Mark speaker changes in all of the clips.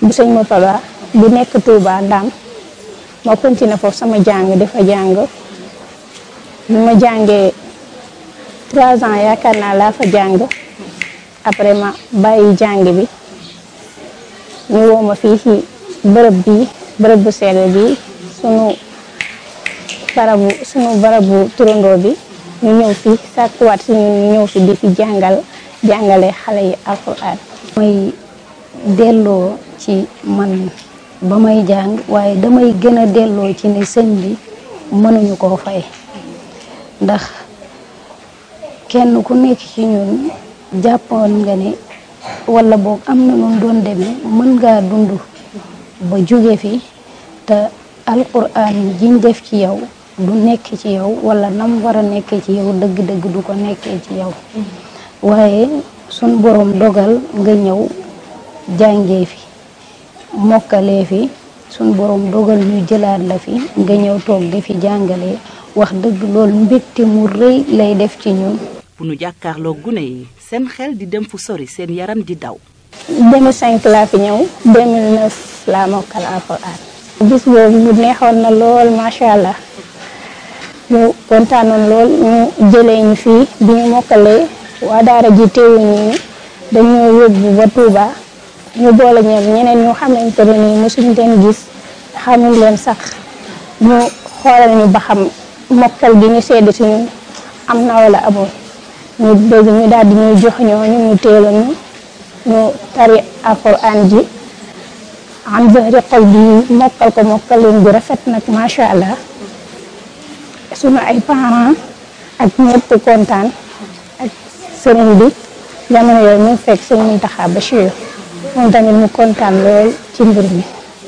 Speaker 1: bu sëñ Moutalla bu nekk Touba Ndam ma continué foofu sama jàng dafa jàng bi ma jàngee 3 ans yaakaar naa laa fa jàng après ma bàyyi jàng bi ñu woo ma fii ci bërëb bu sell bi sunu barabu turandoo bi ñu ñëw fi sàkkuwaat si ñun ñu ñëw fi di fi jàngale xale yi alxuraan.
Speaker 2: may delloo ci man ba may jàng waaye damay gën a delloo ci ne sëñ bi mënuñu koo fay ndax kenn ku nekk ci ñun jàppoon nga ne wala boog am na nun doon demee mën ngaa dund ba jóge fi te alxuraan jiñ def ci yow du nekk ci yow wala nam war a nekkee ci yow dëgg-dëgg du ko nekkee ci yow waaye sun borom dogal nga ñëw jàngee fi mokkalee fi sun borom dogal ñu jëlaat la fi nga ñëw toog di fi jàngalee wax dëgg loolu mbégte mu rëy lay def ci ñun.
Speaker 3: bu nu jàkkaarloo gune yi seen xel di dem fu sori seen yaram di daw.
Speaker 1: 2005 laa fi ñëw 2009 laa mokkal alxuraan. bis boobu mu neexoon na lool macha allah ñu kontaanoon lool ñu jëlee ñu fii bi ñu mokkalee waa daara ji teewuñu ñu dañoo yóbbu ba Touba ñu boole ñeneen ñu xamante ne nii mosuñu leen gis xamuñ leen sax ñu xoolal ñu ba xam mokkal gi ñu sedd si ñun am na wala amul ñu dégg ñu daal di ñuy jox ñooñu ñu teela ñu tari alxuraan ji am zahri xol bi mokkal ko mokkaleen bu rafet nag macha allah sunu ay parents ak ñëpp kontaan ak sëriñ bi jamono yooyu mu fekk sëñ Mountakha Bachir moom tamit mu kontaan lool ci mbir mi.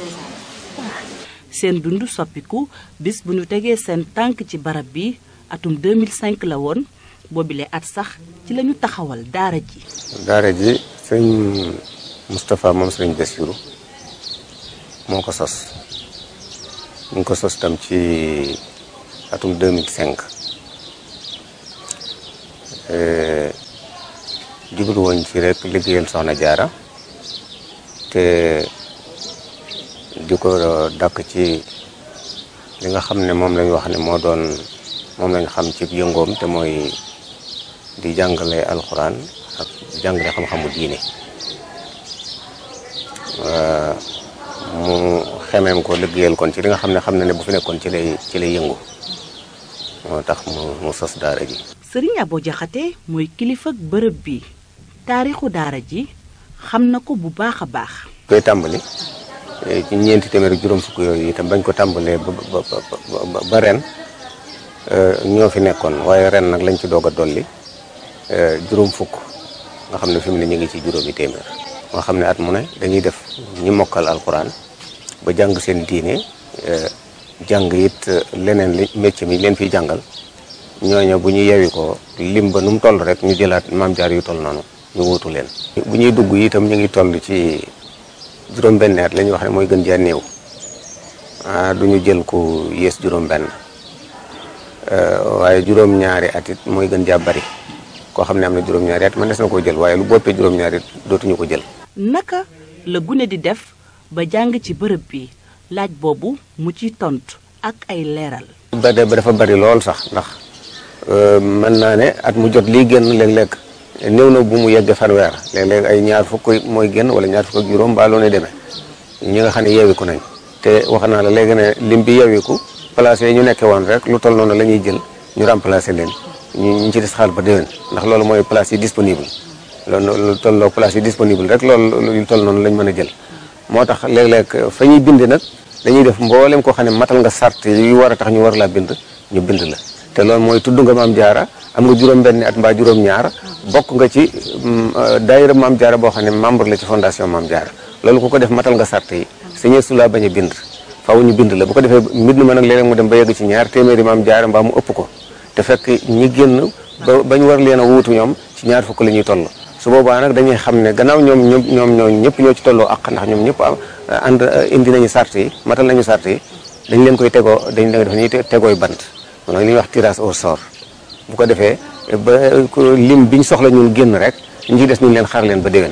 Speaker 3: seen dund soppiku bis bu ñu tegee seen tànk ci barab bi atum 2005 la woon boobile at sax ci la ñu taxawal daara ji.
Speaker 4: daara ji sëñ Moustapha moom sëriñ Bassirou moo ko sos ñu ngi ko sos tam ci atum 2005 jublu woon ci rek liggéeyal Soxna Jaara te di ko dakk ci li nga xam ne moom lañ wax ne moom lañ xam ci yëngoom te mooy di jàngale alxuraan ak jàngale xam-xamu diine mu xemeem ko liggéeyal kon ci li nga xam ne ne bu fi nekkoon ci lay yëngu moo tax mu sos daara ji.
Speaker 3: Sëriñ Abo Jaxate mooy kilifa bërëb bi taarixu daara ji xam na ko bu baax a baax.
Speaker 4: koy tàmbali ci ñeenti téeméer ak juróom fukk yooyu itam bañ ko tàmbalee ba ren ñoo fi nekkoon waaye ren nag lañ ci doog a dolli juróom fukk nga xam ne fi mu ne ñu ngi ci juróomi téeméer. nga xam ne at mu ne dañuy def ñi mokkal alxuraan ba jàng seen diine jàng it leneen li métier mi leen fiy jàngal ñooñu bu ñu yewi ko lim ba nu mu toll rek ñu jëlaat maam jaar yu toll noonu ñu wuutu leen. bu ñuy dugg itam ñu ngi toll ci juróom-benn at la ñuy wax ne mooy gën jaa néew du ñu jël ku yées juróom-benn waaye juróom-ñaari at it mooy gën jaa bari koo xam ne am na juróom-ñaari at man des na koo jël waaye lu boppee juróom-ñaari at dootuñu ko jël.
Speaker 3: naka la gune di def ba jàng ci bërëb bi laaj boobu mu ciy tontu ak ay leeral.
Speaker 4: ba dafa bari lool sax ndax mën naa ne at mu jot lii génn léeg-léeg néew na bu mu yegg fanweer léeg-léeg ay ñaar fukk mooy génn wala ñaar fukk ak juróom ba loo ne demee ñi nga xam ne yeewiku nañ te wax naa la léegi ne lim bi yeewiku place yi ñu nekkee woon rek lu toll noonu la ñuy jël ñu remplacer leen ñu ci des xaal ba déwén ndax loolu mooy place yi disponible loolu lu tolloo place yi disponible rek loolu lu toll noonu lañ mën a jël moo tax léeg-léeg fa ñuy bind nag dañuy def mboolem koo xam ne matal nga sart yu war a tax ñu war laa bind ñu bind la te loolu mooy tudd nga maam jaara am nga juróom-benni at mbaa juróom-ñaar bokk nga ci daayira maam jaara boo xam ne membre la ci fondation maam jaara loolu ku ko def matal nga sart yi sañee su laa bañ a bind faaw ñu bind la bu ko defee mbind ma nag léeg-léeg mu dem ba yegg ci ñaar téeméeri maam jaara mbaa mu ëpp ko te fekk ñi génn bañ war leen a wuutu ñoom ci ñaar fukk la ñuy toll su boobaa nag dañuy xam ne gannaaw ñoom ñëpp ñoo ci tolloo ak ndax ñoom ñëpp ànd indi nañu sart yi matal nañu sart yi dañ leen koy tegoo dañ leen def ñuy tegooy bant mooy li ñuy wax tirage au sort bu ko defee ba lim biñ soxla ñun génn rek ñu ci des ñu leen xaar leen ba déwén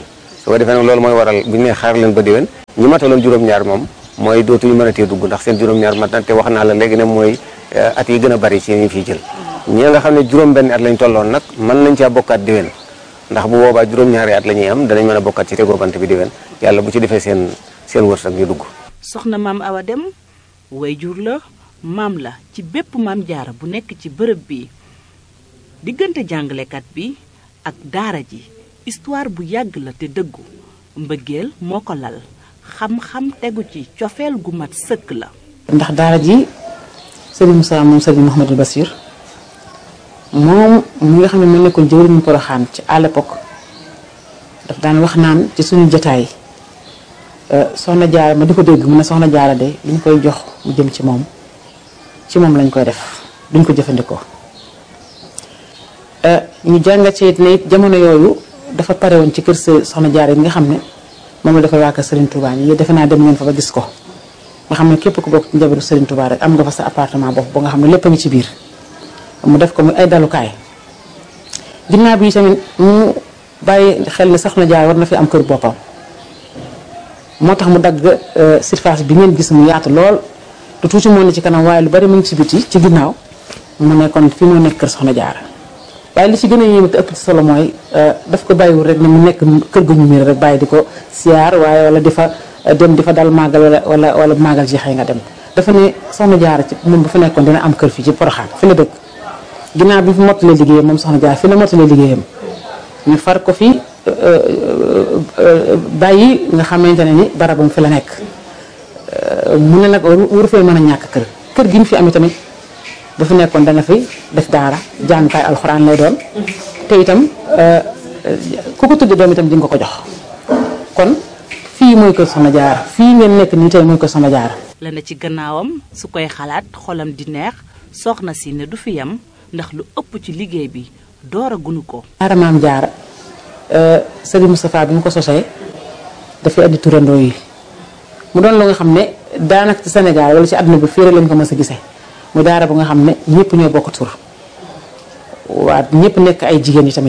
Speaker 4: su ko defee nag loolu mooy waral bu ñu nee xaar leen ba déwén ñi mataloon juróom-ñaar moom mooy dootuñu mën a tee dugg ndax seen juróom-ñaar mat na te wax naa la léegi ne mooy at yi gën a bari ci ñu fiy jël ñi nga xam ne juróom-benn at lañ tolloon nag mën nañ caa bokkaat déwén ndax bu boobaa juróom-ñaari at la ñuy am danañ mën a bokkaat ci tegoo bant bi déwén yàlla bu ci defee seen wërsëg ñu dugg.
Speaker 3: soxna maam Awa Dem wayjur la maam la ci bépp maam jaara bu nekk ci bërëb bi diggante jàngalekat bi ak daara ji histoire bu yàgg la te dëggu mbëggeel moo ko lal xam-xam tegu ci cofeel gu mat sëkk la.
Speaker 5: ndax daara ji Serigne Moussa moom Serigne Mouhamadou Bassir moom mi nga xam ne moo nekkoon jëwriñu Porokhane ci à l'époque daf daan wax naan ci suñu jotaay soxna jaara ma di ko dégg mu ne soxna jaara de li ñu koy jox mu jëm ci moom lañ koy def duñ ko jëfandikoo ñu jàngat ci it ne it jamono yooyu dafa pare woon ci kër soxna jaara yi nga xam ne moom la dafa waa kër Serigne Touba ñi defe naa dem ngeen fa ba gis ko nga xam ne képp ku bokk ci njabootu Serigne Touba rek am nga fa sa appartement bopp ba nga xam ne lépp a ngi ci biir mu def ko muy ay dalukaay ginnaaw bi tamit mu bàyyi xel ne soxna jaara war na fi am kër boppam moo tax mu dagg surface bi ngeen gis mu yaatu lool lu tuuti moo ne ci kanam waaye lu bari mu ngi ci biti ci ginnaaw mu nekkoon fi moo nekk kër soxna jaara waaye li ci gën a yéeme te ëpp ci solo mooy daf ko bàyyiwul rek ne mu nekk kër gu ñu miir rek bàyyi di ko siyaar waaye wala di fa dem di fa dal màggal wala màggal jeexee nga dem dafa ne soxna jaara ci moom bu fa nekkoon dina am kër fii ci Porokhane fi la dëkk ginnaaw bi fi mottalee liggéeyam moom soxna jaara fi la mottalee liggéeyam ñu far ko fi bàyyi nga xamante ne ni barabam fi la nekk mu ne nag waru fay mën a ñàkk kër gi ñu fi amee tamit bu fi nekkoon dana fi def daara jàngukaay alxuraan lay doon te itam ku ko tudde doom itam di nga ko jox kon fii mooy kër soxna jaara fii ngeen nekk nii tey mooy kër soxna jaara
Speaker 3: la na ci gannaawam su koy xalaat xolam di neex soxna si ne du fi yam ndax lu ëpp ci liggéey bi doora gunu ko
Speaker 5: daara maam jaara Serigne Moustapha bi mu ko sosee dafay andi turandoo yi mu doon lu nga xam ne daanaka ci Sénégal wala ci àdduna bi fii rek lañ ko mës a gisee mu daara bu nga xam ne ñëpp ñoo bokk tur waa ñëpp nekk ay jigéen yi tamit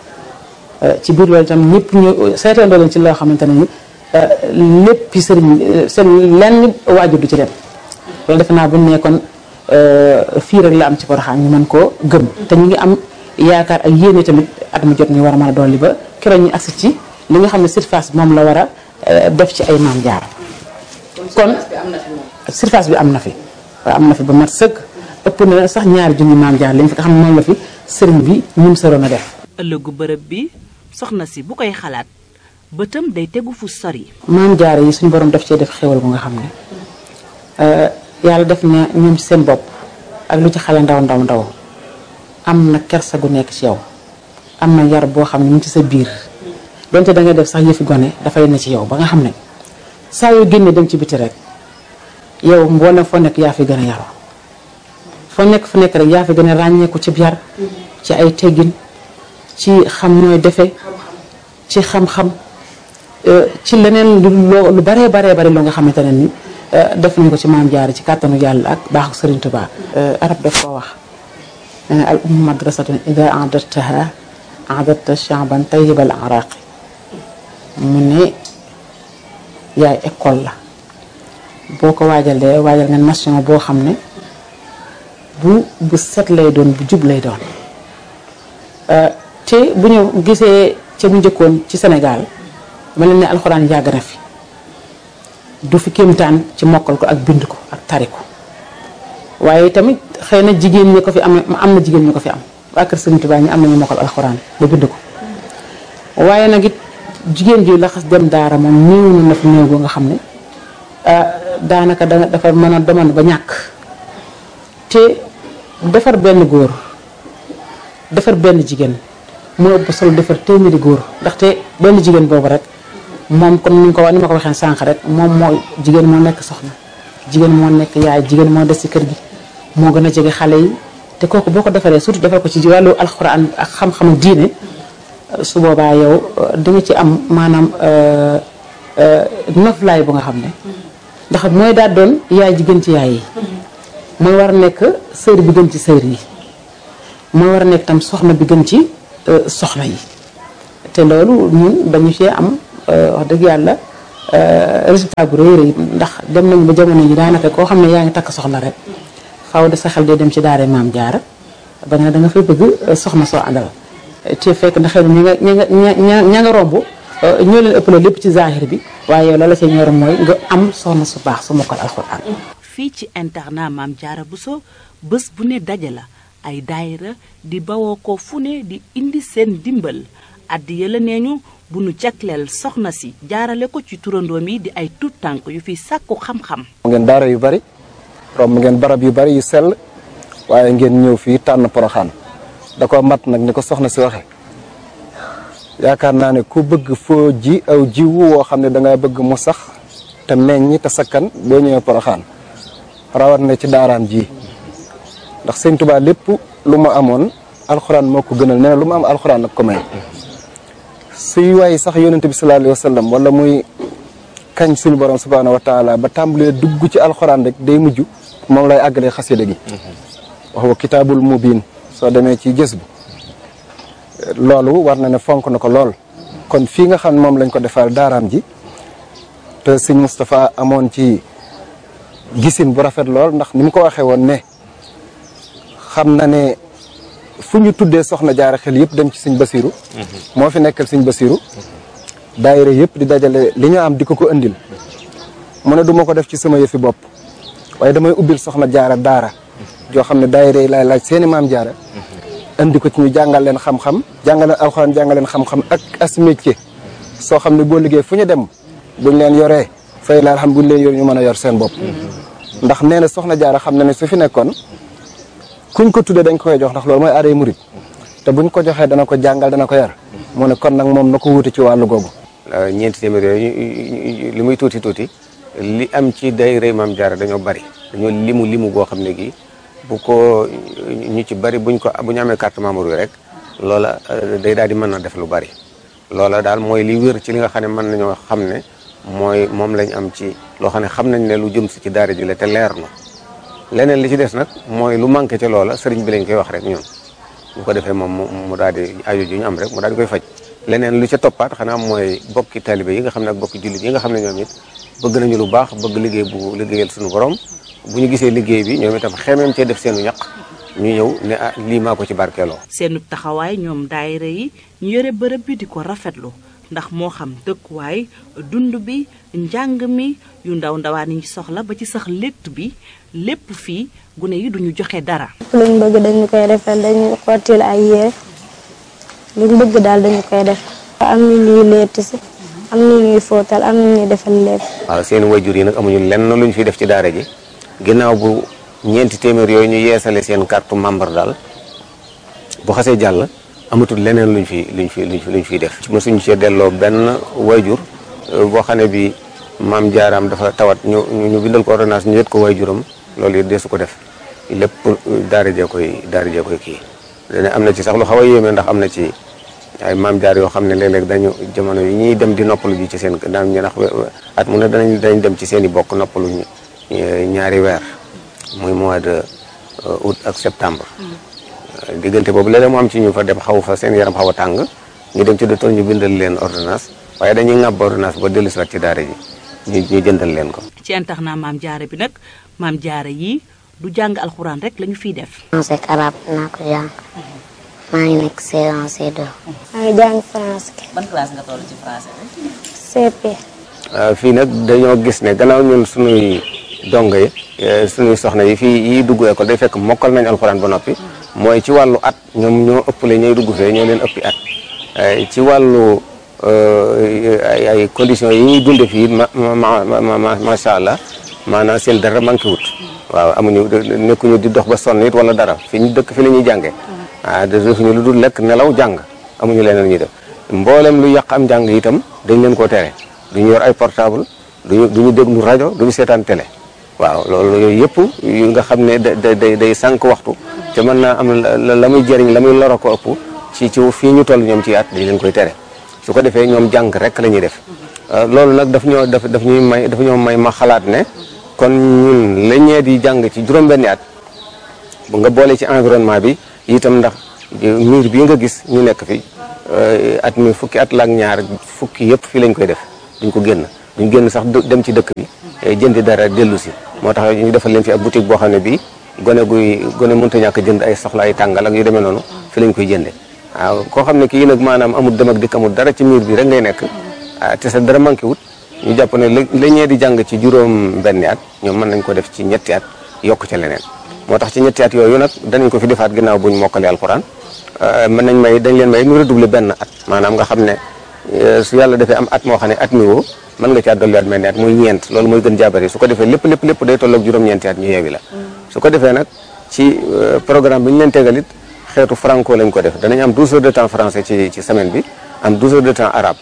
Speaker 5: ci biir loolu itam ñëpp ñoo seetandoo leen ci loo xamante ne ni lépp sëriñ seen lenn waajur du ci dem loolu defe naa bu ñu nekkoon fii rek la am ci Porokhane ñu mën koo gëm te ñu ngi am yaakaar ak yéene tamit at mu jot ñu war a mën a dolli ba keroog ñu agsi ci li nga xam ne surface moom la war a def ci ay maam jaar kon surface bi am na fi waaw am na fi ba mat sëkk ëpp na sax ñaari junni maam jaar lañ fi nga xam ne moom la fi sëriñ bi ñum saroon a def
Speaker 3: ëllëgu bërëb bi soxna si bu koy xalaat bëtam day tegu fu sori
Speaker 5: maam jaar yi suñu borom def cee def xéwal bu nga xam ne yàlla def na ñoom ci seen bopp ak lu ci xale ndaw am na kersa gu nekk ci yow am na yar boo xam ne mu ci sa biir donte da ngay def sax yëfi gone dafay ne ci yow ba nga xam ne saa yoo génnee dem ci biti rek yow mboolem foo nekk yaa fi gën a yaru foo nekk fu nekk rek yaa fi gën a ràññeeku ci yar ci ay teggin ci xam nooy defe ci xam-xam ci leneen lu baree loo nga xamante ne ni def nañ ko ci maam Jaara ci kàttanu yàlla ak baaxu Sëriñ Tuubaa arab daf koo wax nee na al ummu madrasatun ida a'dadtaha a'dadta sha'ban tayyibal araqi mu ne yaay école la boo ko waajalee waajal nga nation boo xam ne bu set lay doon bu jub lay doon te bu ñu gisee ca mu njëkkoon ci Sénégal ma leen ne alxuraan yàgg na fi du fi kéemtaan ci mokkal ko ak bind ko ak tari ko waaye tamit xëy na jigéen ñi ko fi am na jigéen ñi ko fi am waa kër Sëriñ Tuubaa ñi am nañu mokkal alxuraan ba bind ko waaye nag it jigéen ji laxas dem daara moom néew na fi néew goo nga xam ne daanaka dafa mën a demoon ba ñàkk te defar benn góor defar benn jigéen moo ëpp solo defar téeméeri góor ndaxte benn jigéen boobu rek moom comme ni ma ko waxee sànq rek moom moo jigéen moo nekk soxna jigéen moo nekk yaay jigéen moo des ci kër gi moo gën a jege xale yi te kooku boo ko defaree surtout defar ko ci wàllu alxuraan ak xam-xamu diine su boobaa yow di nga ci am maanaam noflaay bu nga xam ne ndax mooy daal doon yaay ji gën ci yaay yi mooy war a nekk sër bi gën ci sër yi mooy war a nekk tam soxna bi gën ci soxna yi te loolu ñun dañu cee am wax dëgg yàlla résultat bu rëy rëy ndax dem nañu ba jamono ji daanaka koo xam ne yaa ngi takk soxna rek xaw de sa xel day dem ci daara Maam Jaara ba nga da nga fay bëgg soxna soo àndal te fekk na xëy na ña nga romb ñoo leen ëpp la lépp ci zahir bi waaye yow la la ca ñor mooy nga am soxna su baax su mokkal alxuraan.
Speaker 3: fii ci internat Maam Jaara Bousso bés bu ne daje la ay daayira di bawoo ko fu ne di indi seen dimbal addiya la nee ñu bu nu jagleel soxna si jaarale ko ci turandoom yi di ay tuut tànk yu fi sàkku xam-xam.
Speaker 6: ngeen daara yu bari romb ngeen barab yu bari yu sell waaye ngeen ñëw fii tànn Poroxaan da ko mat nag ni ko soxna si waxe yaakaar naa ne ku bëgg foo ji aw jiwu woo xam ne danga bëgg mu sax te meññ te sakkan boo ñëwee Poroxaan rawat na ci daaraam ji ndax sëñ Tuubaa lépp lu ma amoon alxuraan moo ko gënal nee na lu ma am alxuraan nag ko may suy waay sax yonente bi sallallahu alayhi wa sallam wala muy kañ suñu borom subhaanahu wa taala ba tàmbalee dugg ci alxuraan rek day mujj moom lay àggalee xasida gi wax wa kitaabul mubiin soo demee ci gës bu loolu war na ne fonk na ko lool kon fii nga xam ne moom lañ ko defal daaraam ji te sëñ Moustapha amoon ci gisin bu rafet lool ndax ni mu ko waxee woon ne xam na ne fu ñu tuddee soxna jaara xel yëpp dem ci sëñ Basiru moo fi nekkal sëñ Basiru daayira yëpp di dajale li ñu am di ko indil mu ne du ma ko def ci sama yëfi bopp waaye damay ubbil soxna jaara daara joo xam ne daayira yi laay laaj seeni maam jaara indi ko ci ñu jàngal leen xam-xam jàngal leen alxuraan jàngal leen xam-xam ak as métier soo xam ne boo liggéey fu ñu dem buñ leen yoree fay laal xam buñ leen yor ñu mën a yor seen bopp ndax nee na soxna jaara xam na ne su fi nekkoon kuñ ko tuddee dañ koy jox ndax loolu mooy aaday murit te buñ ko joxee dana ko jàngal dana ko yar mu ne kon nag moom na ko wuute ci wàllu googu.
Speaker 4: ñeenti téeméer yooyu li muy tuuti tuuti li am ci daayira Maam Jaara dañoo bari dañoo limu goo xam ne gi bu ko ñu ci bari bu ñu amee carte membre yi rek loola day daal di mën a def lu bari loola daal mooy li wér ci li nga xam ne mën nañoo xam ne mooy moom lañ am ci loo xam ne xam nañ ne lu jëm si ci daara ji la te leer na leneen li ci des nag mooy lu manqué ci loola sëriñ bi lañ koy wax rek ñun bu ko defee moom mu daal di aju ji ñu am rek mu daal di koy faj leneen lu ca toppaat xanaa mooy bokki talibé yi nga xam ne ak bokki jullit yi nga xam ne ñoom it bëgg nañu lu baax bëgg liggéey bu liggéeyal suñu borom bu ñu gisee liggéey bi ñoom itam xemeem cee def seenu ñaq ñu ñëw ne ah lii maa ko ci barkeeloo.
Speaker 3: seenu taxawaay ñoom daayira yi ñu yore bërëb bi di ko rafetlu ndax moo xam dëkkuwaay dund bi njàng mi yu ndaw ndawaan yi soxla ba ci sax létt bi lépp fii gune yi duñu joxe dara.
Speaker 1: luñ bëgg dañu koy defal dañu xottil ay yére luñ bëgg daal dañu koy def. am na ñuy létt si am na ñuy fóotal am na ñuy defal lépp.
Speaker 4: waaw seen wayjur yi nag amuñu lenn luñ fi def ci daara ji ginnaaw bu ñeenti téeméer yooyu ñu yeesale seen carte membre daal bu xasee jàll amatul leneen luñ fiy def. mosuñu cee delloo benn wayjur boo xam ne bi maam jaaraam dafa tawat ñu bindal ko ordonnance ñu yët ko wayjuram loolu it deesu ko def lépp daara jee koy kii. dane am na ci sax lu xaw a yéeme ndax am na ci ay maam jaar yoo xam ne léeg-léeg dañu jamono yi ñuy dem di noppalu ji ci seen daan ñu ndax at mu ne danañ dem ci seen i bokk noppalu ñaari weer muy mois de août ak septembre. diggante boobu léeg-léeg mu am ci ñu fa dem xaw fa seen yaram xaw a tàng ñu dem ci docteur ñu bindal leen ordonnance waaye dañuy ŋàbb ordonnance ba dellu si waat ci daara ji ñu jëndal leen ko.
Speaker 3: ci internat maam jaara bi nag maam jaara yi du jàng alxuraan rek lañu fiy def.
Speaker 7: français ak arabe naa ko jàng maa ngi nekk C1 C2.
Speaker 1: maa ngi jàng français.
Speaker 3: ban classe nga toll ci français bi.
Speaker 1: CP.
Speaker 4: fii nag dañoo gis ne gannaaw ñun suñuy dongo yi suñuy soxna yi fii yi dugg école day fekk mokkal nañ alxuraan ba noppi mooy ci wàllu at ñoom ñoo ëppale ñooy dugg fee ñoo leen ëppi at ci wàllu ay conditions yi ñuy dunde fii macha allah maanaam seen dara manqué wut waaw amuñu nekkuñu di dox ba sonn it wala dara fi ñu dëkk fi la ñuy jàngee defuñu lu dul lekk nelaw jàng amuñu leneen ñuy def mboolem lu yàq am njàng itam dañ leen koo tere duñu yor ay portable duñu déglu rajo duñu seetaan télé waaw loolu yooyu yëpp yu nga xam ne day sànq waxtu te mën naa am la muy jëriñ la muy loro ko ëpp ci fii ñu toll ñoom ci at dañ leen koy tere su ko defee ñoom jàng rek la ñuy def loolu nag daf ñoo may ma xalaat ne kon ñun la ñee di jàng ci juróom-benni at bu nga boole ci environnement bi itam ndax mur bii nga gis ñu nekk fi at mi fukki at la ak ñaar fukki yëpp fii lañ koy def duñ ko génn duñ génn sax dem ci dëkk bi jëndi dara dellu si moo tax ñu defal leen fi ab boutique boo xam ne bii gone mënta ñàkk jënd ay soxla ay tàngal ak yu demee noonu fi lañ koy jënde waaw koo xam ne kii nag maanaam amul dem ak dikk amul dara ci miir bi rek ngay nekk te sa dara manqué wut ñu jàpp ne la ñee di jàng ci juróom benni at ñoom mën nañ ko def ci ñetti at yokk ca leneen moo tax ci ñetti at yooyu nag danañ ko fi defaat ginnaaw buñ mokkalee alxuraan dañ leen may ñu redoubler benn at maanaam nga xam ne su yàlla defee am at moo xam ne at mi woo mën nga caa dolliwaat mel ni at muy ñeent loolu mooy gën jaabari su ko defee lépp day tolloog juróom-ñeenti at ñu yeewi la su ko defee nag ci programme bi ñu leen tegalit xeetu franco lañ ko def danañ am 12 heures de temps français ci semaine bi am 12 heures de temps arabe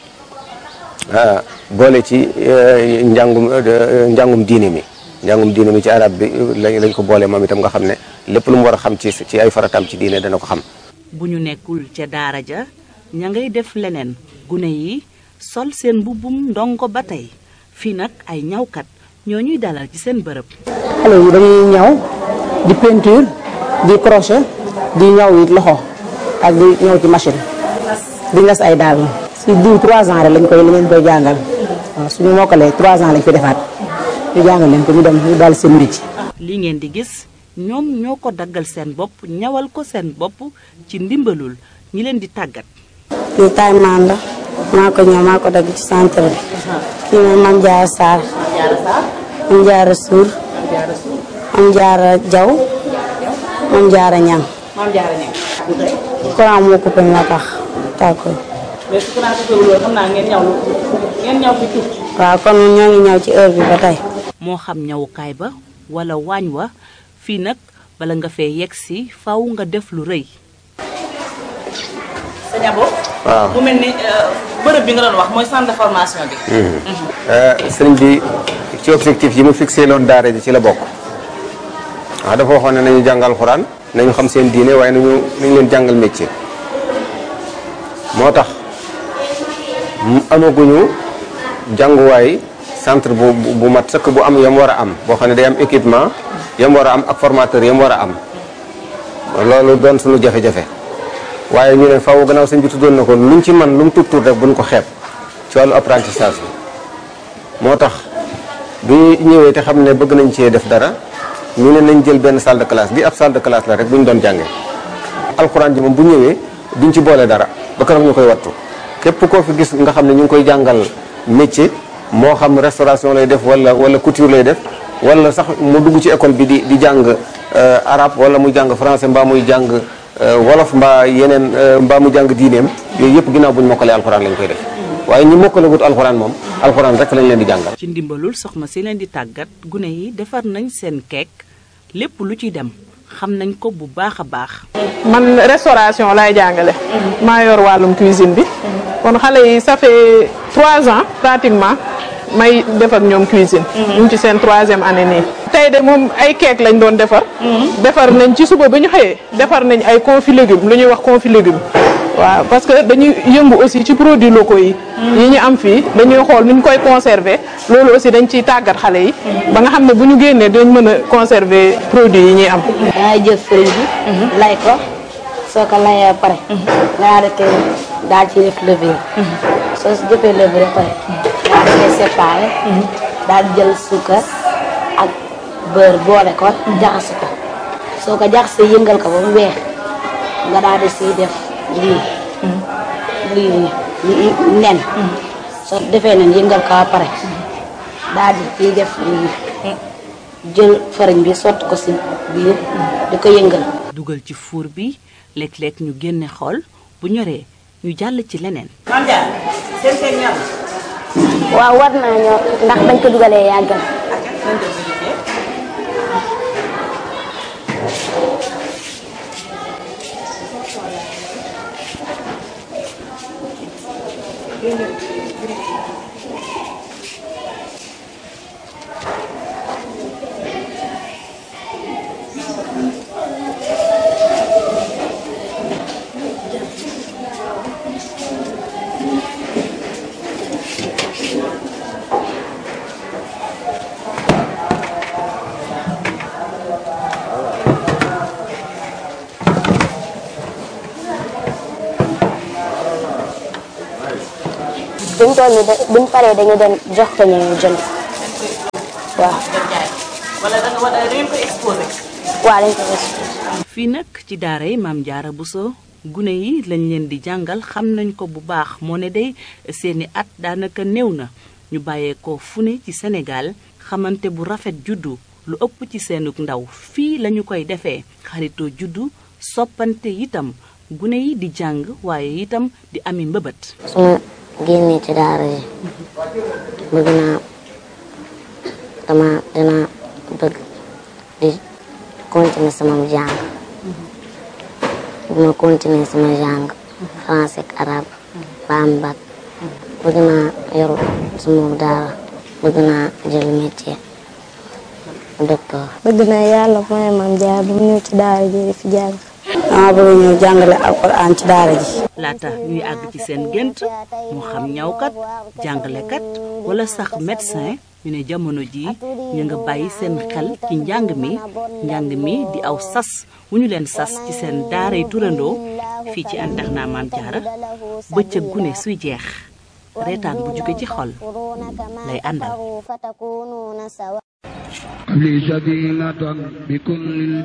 Speaker 4: boole ci njàngum diine mi ci arabe bi lañ ko boole moom itam nga xam ne lépp lu mu war a xam ci ay farataam ci diine dana ko xam.
Speaker 3: bu ñu nekkul ca daara ja ña ngay def leneen gune yi sol seen mbubbum ndongo ba tey fii nag ay ñawkat ñoo ñuy dalal ci seen bërëb.
Speaker 5: xale yi dañuy ñaw di peinture di crochet di ñaw it loxo ak di ñaw ci machine di nas ay daal si diw 3 ans rek lañ koy jàngal waaw suñu mokkalee 3 ans lañ fi defaat ñu jàngal leen ko ñu dem ñu daal seen métier.
Speaker 3: li ngeen di gis ñoom ñoo ko daggal seen bopp ñawal ko seen bopp ci ndimbalul ñi leen di tàggat.
Speaker 7: kii taay maan la maa ko ñëw maa ko dagg ci centre bi. kii mooy Mame Diarra Sarr. Mame Diarra Sour. Mame Diarra Diaw. Mame Diarra Niang. courant moo coupé moo tax tàkkul.
Speaker 3: mais su courant coupé wul xam naa ngeen ñaw fi tuuti.
Speaker 7: waaw kon ñoo ngi ñaw ci heure bi ba tey.
Speaker 3: moo xam ñawukaay ba wala waañ wa fii nag bala nga fee yegg si faw nga def lu rëy. sëñ Abo.
Speaker 4: waaw
Speaker 3: mu mel ni bërëb bi nga doon wax mooy centre de formation bi.
Speaker 4: sëriñ bi ci objectif yi mu fixé loon daara ji ci la bokk waaw dafa waxoon ne nañu jàngal alxuraan nañu xam seen diine waaye nañu leen jàngal métier moo tax amaguñu jànguwaay centre bu mat sëkk bu am yam war a am boo xam ne day am équipement yam war a am ak formateur yam war a am loolu doon suñu jafe-jafe waaye ñu ne faaw gannaaw sëñ bi tuddoon na ko luñ ci man lu mu tuut rek buñ ko xeeb ci wàllu apprentissage bi moo tax bi ñëwee te xam ne bëgg nañ cee def dara ñu ne nañ jël benn salle de classe bi ab salle de classe la rek bu ñu doon jàngee alxuraan ji moom bu ñëwee duñ ci boole dara ba keroog ñu koy wattu képp koo fi gis nga xam ne ñu ngi koy jàngal métier moo xam restauration lay def wala couture lay def wala sax mu dugg ci école bi di jàng arabe wala muy jàng français mbaa muy jàng wolof mbaa yeneen mbaa mu jàng diineem yooyu yëpp ginnaaw bu ñu mokkalee alxuraan lañ koy def waaye ñi mokkale wut alxuraan moom alxuraan rek lañ leen di jàngal.
Speaker 3: ci ndimbalul soxna si leen di tàggat gune yi defar nañ seen keek lépp lu ci dem xam nañ ko bu baax a baax.
Speaker 8: man restauration laay jàngale. maa yor wàllum cuisine bi. kon xale yi ça fait 3 ans pratiquement may def ak ñoom cuisine. ñu ngi ci seen 3e année nii. tey de moom ay keek lañ doon defar. defar nañ ci suba ba ñu xëyee defar nañ ay confit légumes lu ñuy wax confit légumes. waaw parce que dañuy yëngu aussi ci produits locaux yi. yi ñu am fii dañuy xool nu ñu koy conserver loolu aussi dañ ciy tàggat xale yi. ba nga xam ne bu ñu génnee dañ mën a conserver produits yi ñuy am.
Speaker 7: dangay jël fëriñ bi. lay ko soo ko layee pare. nga daal ci def levure. soo si jëfee levure pare. daal di koy séparé. daal di jël suukar ak beurre boole ko jaxase ko soo ko jaxasee yëngal ko ba mu weex nga daal di siy def. lii nen soo defee nen yëngal ko ba pare daal di ciy def lii jël fariñ bi sotti ko si biir di ko yëngal.
Speaker 3: dugal ci four bi léeg-léeg ñu génne xool bu ñoree ñu jàll ci leneen.
Speaker 1: waaw war naa ñor ndax bañ ko dugalee yàggal.
Speaker 7: fi mu toll nii buñ paree dañu dem jox ko ñu jënd waaw.
Speaker 3: wala da ngeen ko exposé.
Speaker 7: waaw dañ ko exposé.
Speaker 3: fii nag ci daara yi Maam Jaara Buso gune yi lañ leen di jàngal xam nañ ko bu baax moo ne day seeni at daanaka néew na ñu bàyyeekoo fu ne ci Sénégal xamante bu rafet juddu lu ëpp ci seenug ndaw fii lañu koy defee xaritoo juddu soppante itam gune yi di jàng waaye itam di ami mbëbët.
Speaker 7: su ma génnee ci daara yi bëgg naa dina bëgg di continuer sama jàng dina continuer sama jàng français ak arabe ba am bac bëgg naa yoru sama daara bëgg naa jël métier docteur. bëgg naa yàlla may Maam Jaara bu ñëw ci daara ji di fi jàng. dama bëgg ñëw jàngale alxuraan ci daara ji.
Speaker 3: laata ñuy àgg ci seen gént moo xam ñawkat jàngalekat wala sax médecin ñu ne jamono ji ñu nga bàyyi seen xel ci njàng mi di aw sas wu ñu leen sas ci seen daaray turandoo fii ci internat Maam Jaara bëccëg gune suy jeex reetaan bu jóge ci xol lay àndal.